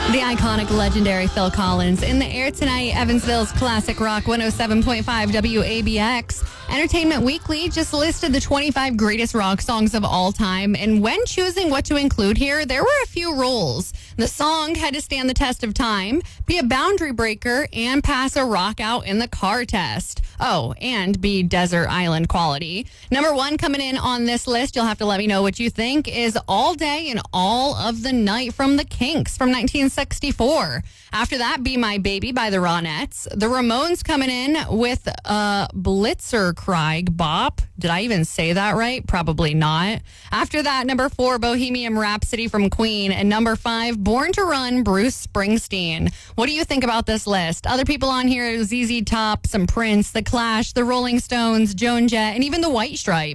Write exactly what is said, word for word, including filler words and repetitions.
The iconic, legendary Phil Collins in the air tonight. Evansville's classic rock one oh seven point five W A B X. Entertainment Weekly just listed the twenty-five greatest rock songs of all time. And when choosing what to include here, there were a few rules. The song had to stand the test of time, be a boundary breaker, and pass a rock out in the car test. Oh, and be desert island quality. Number one coming in on this list, you'll have to let me know what you think, is All Day and All of the Night from the Kinks from nineteen sixty-four. After that, Be My Baby by the Ronettes. The Ramones coming in with uh, Blitzerkrieg Bop. Did I even say that right? Probably not. After that, number four, Bohemian Rhapsody from Queen. And number five, Born to Run, Bruce Springsteen. What do you think about this list? Other people on here, Z Z Top, some Prince, The Clash, The Rolling Stones, Joan Jett, and even The White Stripes.